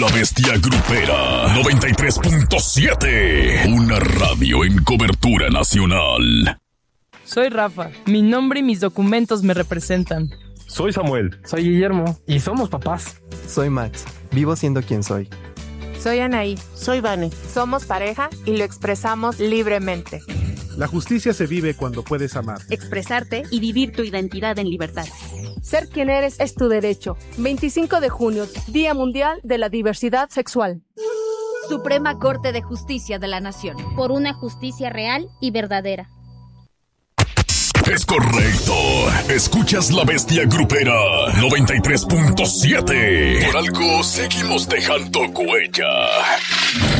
La Bestia Grupera 93.7. Una radio en cobertura nacional. Soy Rafa. Mi nombre y mis documentos me representan. Soy Samuel. Soy Guillermo. Y somos papás. Soy Max. Vivo siendo quien soy. Soy Anaí. Soy Vane. Somos pareja y lo expresamos libremente. La justicia se vive cuando puedes amar, expresarte y vivir tu identidad en libertad. Ser quien eres es tu derecho. 25 de junio, Día Mundial de la Diversidad Sexual. Suprema Corte de Justicia de la Nación. Por una justicia real y verdadera. Es correcto. Escuchas La Bestia Grupera 93.7. Por algo seguimos dejando huella.